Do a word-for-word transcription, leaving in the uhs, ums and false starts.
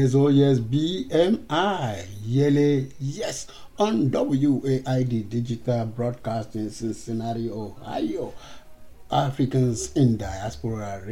yes, oh yes, B M I, Yele, yes, on W A I D Digital Broadcasting, Cincinnati, Ohio. Africans in Diaspora